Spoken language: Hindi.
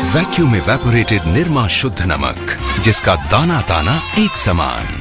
वैक्यूम एवेपोरेटेड निरमा शुद्ध नमक, जिसका दाना दाना एक समान।